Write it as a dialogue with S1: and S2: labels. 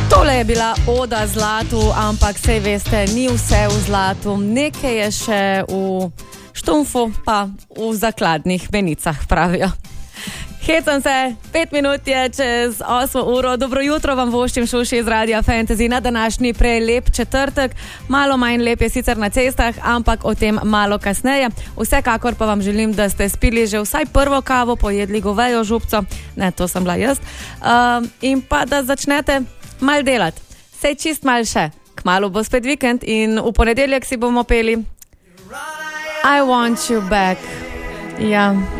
S1: Tole je bila oda zlatu, ampak sej veste, ni vse v zlatu, nekaj je še v štumfu, pa v zakladnih menicah, pravijo. Hecam se, 5 minut je čez 8 uro. Dobro jutro vam voščim šuši iz Radia Fantasy na današnji prelep četrtek. Malo manj lep je sicer na cestah, ampak o tem malo kasneje. Vsekakor pa vam želim, da ste spili že vsaj prvo kavo, pojedli govejo župco, ne, to sem bila jaz, in pa da začnete mal delati. Sej čist mal še. Kmalu bo spet vikend in v ponedeljek si bomo peli I Want You Back. Ja.